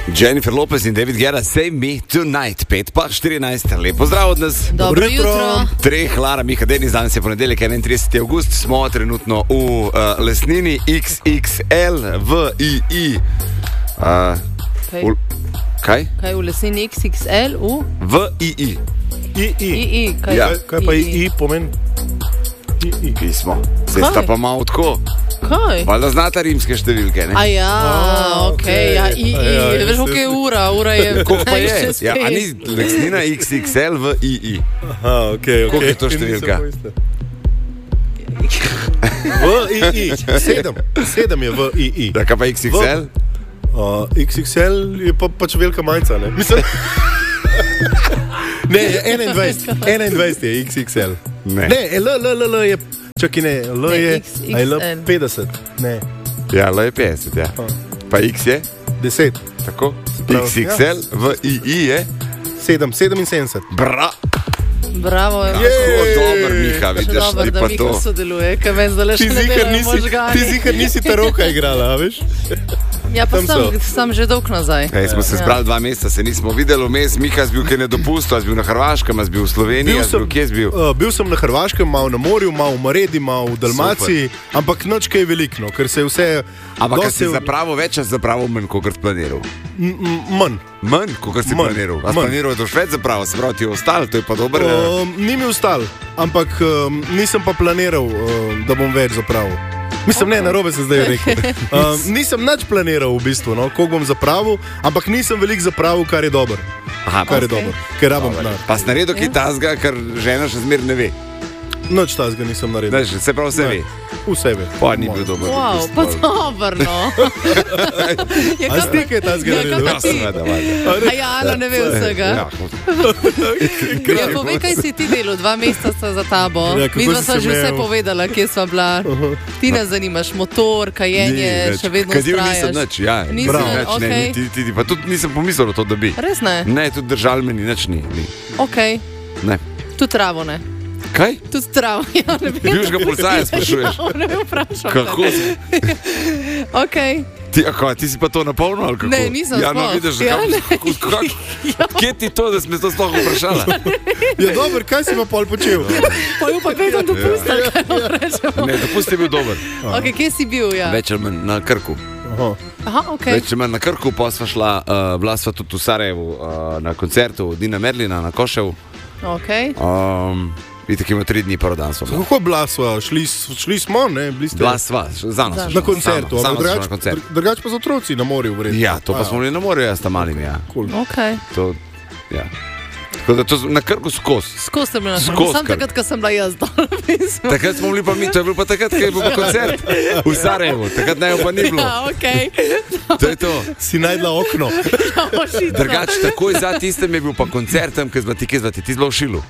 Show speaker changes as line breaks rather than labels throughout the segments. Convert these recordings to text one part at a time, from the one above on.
Jennifer Lopez in David Guetta, Save Me Tonight, 5:14. Lepo zdrav od nas.
Dobro jutro.
Treh, Lara, Miha, Denis, danes je ponedeljek, 31. avgust, smo trenutno v lesnini XXL VII. Kaj?
Kaj v lesnini XXL?
VII.
II.
Kaj pa II pomeni?
Pismo. Zdaj sta pa malo tako.
Kaj?
Valjda znata rimske številke, ne?
Okej, ja, II. Veš, koliko je ura? Ura je...
Koliko pa je? Ja, a ni lesnina XXL VII.
Aha, okej.
Koliko je to številka?
VII. 7 je VII.
Da, kaj pa XXL?
XXL je pač velika majica, ne? Mislim... Ne, 21 je XXL.
Ne.
Ne, L je... Čakaj, ne, L je... A je L 50? Ne.
Ja, L je 50, ja. Pa X je?
10.
Tako?
Prav,
XXL VII je?
77.
Bravo.
Dober, Miha, vidiš,
Dobar,
ti
da
pa
Miha
to.
sodeluje, kaj meni zdaj le še ne delajo možgani.
Ti zihar nisi taroka igrala, veš?
Ja, pa
Tam
sem že dolg nazaj.
Smo se zbrali 2 meseca, se nismo videli vmes. Miha, si bil kaj nedopusto, si bil na Hrvaškem, si bil v Sloveniji, kje si bil?
Bil sem na Hrvaškem, malo na morju, malo v Maredi, malo v Dalmaciji, ampak noč kaj veliko, ker se je vse...
Ampak si zapravo več, ali zapravo manj, kot si planiral?
Manj.
Manj, kot si planiral? A si planiral, da boš več zapravo, se pravi, ti je ostal, to je pa dobro.
Ni mi ostal, ampak nisem pa planiral, da bom več zapravil. Mislim, ne, narobe se zdaj rekel. Nisem nič planiral v bistvu, no, koliko bom zapravil, ampak nisem veliko zapravil, kar je dobro.
Aha,
kar je dobro, ker rabim denar.
pa si naredil kaj tazga, ker žena še zmer ne ve.
Nič tazga nisem naredil.
Se pravi, vse ve.
Vse ve.
Pa ni bil dober.
Wow, pa dobro, no.
A si ti kaj tazga naredil?
Ja, seveda, valjda.
A ja, Ana ne ve vsega. Ja, povej, kaj si ti delal, 2 meseca sta za tabo.
Ja, kako
Midva
si
sva
se
že vse
imel?
povedala, kje sva bila. Ti nas zanimaš, motor, kajenje, še vedno
Kadil
ustrajaš.
nisem nič, ja.
Nisi nič, okej.
Ti, pa tudi nisem pomislil, da to dobi.
Res ne?
Ne, tudi držal me ni, nič ni.
Okej.
Ne.
Tudi travo ne.
Kaj?
Tudi travo, ja, ne vem.
Bivšega policaja sprašuješ?
Ja, ne vem, vprašam.
Kako si?
Okej.
Ti si pa to napolnil, ali kako?
Ne, nisem
ja, no,
sploh.
vidiš,
Ja, ne.
Kje ti to, da si me to sploh vprašala?
Ja, dobro, kaj si pa pol počel?
Pa jo pa kaj tam dopustil, kaj vam rečemo.
Ne, dopust je bil dober.
Okej, kje si bil, ja?
Več ali manj na Krku.
Aha, okej.
Več ali manj na Krku, pa sva šla, bila sva tudi v Sarajevu na koncertu Dina Merlina na Košev.
Okej.
Vidite, ima 3 dni prvo dan smo.
Kako bila sva? Šli smo, ne? Bili ste
Bila sva, za nas.
na koncertu.
Sama sva na koncertu.
Drugač pa z otroci na morju vredno.
Ja, to pa smo bili na morju, jaz tam malim, ja.
Okej.
To, ja. Tako da to na Krku skozi.
Skozi sem bila na
Skozi
Krku, sam
Krk.
takrat, ko sem bila jaz dol.
Takrat smo bili pa mi, to je bil pa takrat, ko je bil pa koncert v Sarajevu. Takrat naj pa ni bilo.
Ja, okej.
To je to.
Si najdla okno.
Drugače, takoj za tistem je bil pa koncert tam, ti zbila v Šilu.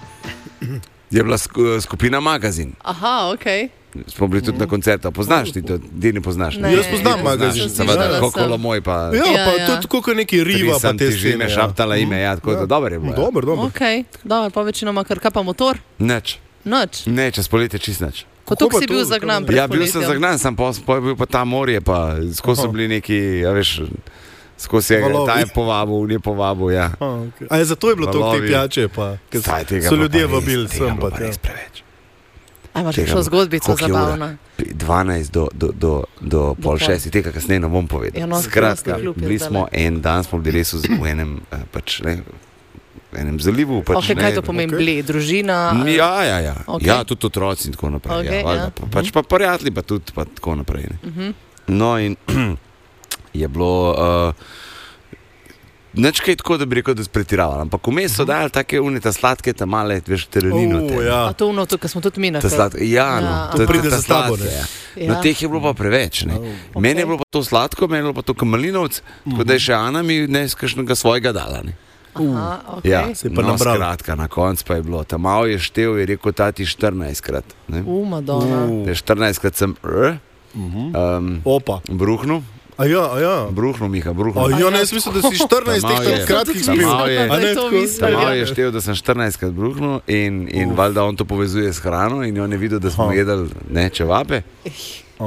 Je bila skupina Magazin.
Aha, okej.
Smo bili tudi na koncertu. Poznaš ti to? Dini poznaš?
Ne.
Jaz poznam Magazin.
Seveda,
Slišala
kako
sem.
moj pa...
Ja,
Ja,
pa
ja.
to je tako kot neki riva, pa
Sem
te
ti že ime
stene.
šaptala ime, ja, tako da dobro je bilo. Ja.
Dobro.
Okej, dobro, pa večinoma kar, kaj pa motor?
Nič.
Noč.
Ne, čez poletje čist nič.
Ko
Kako
tukaj
pa
si
to?
bil zagnan pred
Ja, bil sem
poletjem.
zagnan, sem pa je bil pa ta morje, pa skozi so bili neki, ja veš, skozi je
Valovi.
ta je povabil, ni povabil, ja.
Okay. A je zato je bilo to te
Valovi.
pijače, pa ker
Saj, tega
so
bilo
ljudje
pa res-
vabili
tega
sem
bilo
pa
pa
tja.
res preveč.
A imaš
Tega
še
bilo-
zgodbico
koliko je ura?
zabavno?
12 do pol
pol.
6, tega kasneje ne bom povedal.
Ja, no,
Skratka,
klub je
bili
zdajle.
smo en dan, smo bili res v enem, pač ne, v enem zalivu. Pač,
Okej, kaj to pomeni?
okej.
Bled, družina?
Ja.
Okej.
Ja, tudi otroci in tako naprej.
Okej,
Ja, valjda.
ja.
Pač pa prijatelji, pa tudi pa tako naprej. Ne. No in je bilo nič kaj tako, da bi rekel, da spretiravali. Ampak vmes so dali take unita sladke, ta male, veš, terenino.
Ja.
A to ono, to, kar smo tudi mi na
Ta sladke, ja, no,
Ja.
to
pride
ta
za tabo,
sladke,
ne?
ja.
Ja.
No, teh je bilo pa preveč. Ne. Meni je bilo pa to sladko, meni je bilo pa to kamalinovc, tako da je še Ana mi nekaj svojega dala. Ne.
Aha, okej.
Ja,
Se je pa
no,
nabral.
skratka, na koncu pa je bilo. Ta malo je štev, je rekel tati 14krat.
Madonna.
14krat sem
Opa.
bruhnil.
A ja.
Bruhnil, Miha,
A
bruhnil.
ja, ne, jaz mislim, da si 14
Malo
teh
je.
kratkih
Tudi
spil.
Malo je.
mislim, da je to
tako?
mislil.
Malo
Ja.
je štev, da sem 14krat bruhnil in valjda on to povezuje s hrano in on je videl, da smo jedli ne čevape.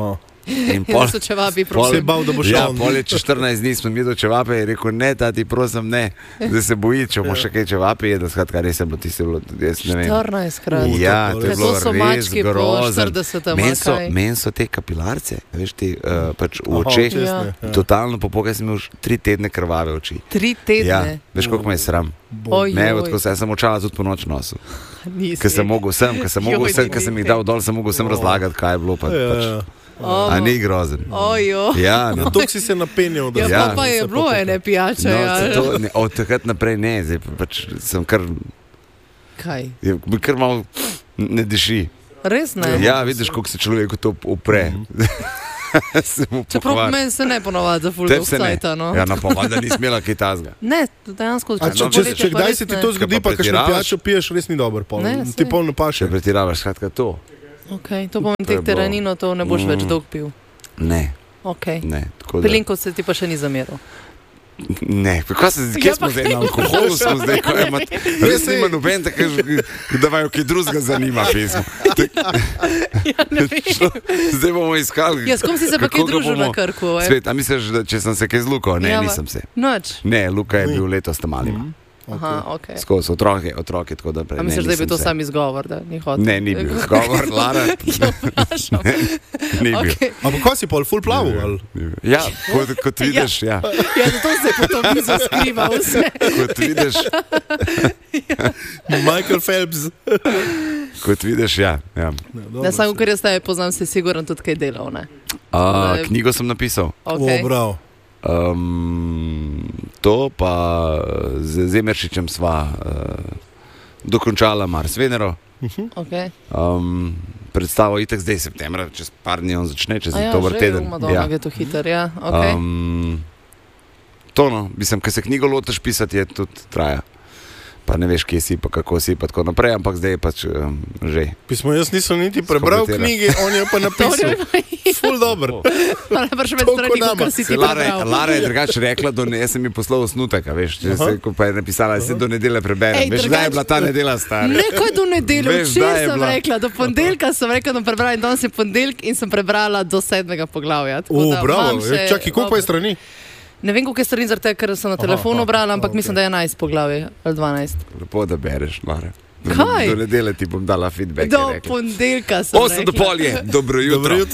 In
da so čevapi
Se je
prosim.
bal, da bo šel.
Ja, pol je čez 14 dni smo jedli čevape in rekel, ne, tati, prosim, ne, da se boji, če bomo še kaj čevape jedli, skratka, res je bilo tisto, jaz ne vem.
14 krat.
Ja, to je
Kaj
bilo
to so
res
mački po
grozno.
40 kaj?
Meni so te kapilarce, veš ti, pač v
Aha,
očeh,
očesne, ja.
totalno popokaj sem imel 3 tedne krvave oči.
3
Ja,
tedne.
veš, koliko me je sram.
Oj,
Ne,
oj.
tako sem očala tudi po noč nosil.
Nisi.
Ker sem mogel vsem, ker sem jih dal dol, sem mogel vsem razlagati, kaj je bilo. A ni grozen.
Ojo.
Ja,
Ja,
no.
to si se napenjal, da
Ja,
Ja.
pa je
se
bilo
popeka.
ene pijače.
No,
ja.
to, ne, od takrat naprej ne, zdaj pač sem kar,
Kaj?
kar malo ne diši.
Res ne?
Ja, vidiš, koliko se človeku to upre. Se mu
Čeprav
pokvari.
meni se ne ponovadi za full
Tebi se ne.
offside, no.
Ja, no, pa valjda nisi imela kaj tazga.
Ne, dejansko.
A če kdaj se ti to zgodi,
Kaj pa
pa kakšno
pretiravaš?
pijačo piješ, res ni dober.
Ne,
Ti
saj.
pol ne
Če
paše.
pretiravaš, skratka to.
Okay, to pomeni
To je
tek
bilo-
teranino, to ne boš več dolg pil.
Ne,
Okay.
ne. Tako da,
Pelinko se ti pa še ni zameril.
ne, kaj se zdaj, kje
Ja,
smo
pa
zdaj
kaj?
na alkoholu, smo zdaj, ko ima, res nima noben, tako da vaju kaj drugega zanima pismo.
Ja, ne vem.
Zdaj bomo iskali.
Ja, s kom si se pa
kako
kaj
ga
družil
bomo-
na Krku?
Svet, a misliš, da če sem se kaj zlukal? Ne,
Ja,
nisem se.
Noč.
Ne, Luka je bil letos tam malima.
Aha, ok.
Skozi otroke, tako da prej.
A
ne,
misliš, da je bil
nisem
to
se.
sam izgovor, da ni hotel?
Ne, ni bil izgovor, Lara.
Ja, vprašam.
Ni bil.
Okay.
Ampak kaj si pol, full plavu? ali?
Ja, kot vidiš, ja.
Ja, zato se je potom mizo skrival vse.
Kot vidiš,
Michael Phelps.
ja.
Ne, samo ker jaz tebe poznam, si siguran tudi kaj delal, ne?
Knjigo sem napisal.
Okay.
Bravo.
To pa z Zemeršičem sva dokončala Mars Venero.
Okay.
Predstavo itak zdaj septembra, čez par dni on začne, čez
Ja,
dober teden.
Ja, je to hiter, ja. Okay.
To no, mislim, ker se knjigo lotiš pisati, je tudi traja. Pa ne veš, kje si, pa kako si, pa tako naprej, ampak zdaj je pač že.
Pismo, jaz nisem niti prebral
Skompletira.
knjige, on je pa napisal. Full dober.
Najbrž več
Toliko
strani,
nama.
kot si ti
Lara
prebral.
je drugače rekla, jaz sem ji poslal osnutek, a veš, če se, ko pa je napisala, se do nedelje preberem.
Ej,
Veš, kdaj je bila ta nedelja stara?
Nekaj do nedelje,
Veš,
včeraj
kdaj je
sem
bila?
rekla, do ponedeljka sem rekla, da bom prebrala in danes je ponedeljek in sem prebrala do 7. poglavja. Tako da
Bravo.
imam še-
Čakaj, koliko pa je strani?
Ne vem, koliko je strani, zaradi tega, ker sem na telefonu brala, ampak
okej.
mislim, da je 11 poglavij ali 12.
Lepo, da bereš, Lara.
Kaj?
Do nedelje ti bom dala feedback. je
Do
rekla.
ponedeljka sem
8 do
rekla.
pol je, dobro jutro.
Dobro jutro.